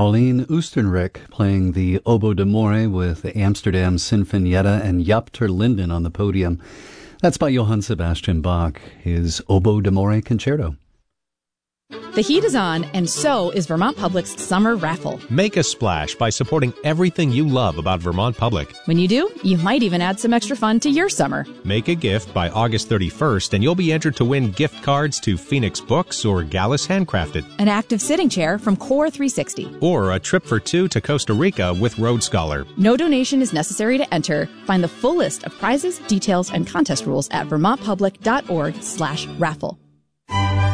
Pauline Oostenrijk playing the Oboe d'Amore with the Amsterdam Sinfonietta and Jaap ter Linden on the podium. That's by Johann Sebastian Bach, his Oboe d'Amore Concerto. The heat is on, and so is Vermont Public's summer raffle. Make a splash by supporting everything you love about Vermont Public. When you do, you might even add some extra fun to your summer. Make a gift by August 31st, and you'll be entered to win gift cards to Phoenix Books or Gallus Handcrafted, an active sitting chair from Core 360, or a trip for two to Costa Rica with Road Scholar. No donation is necessary to enter. Find the full list of prizes, details, and contest rules at vermontpublic.org/raffle.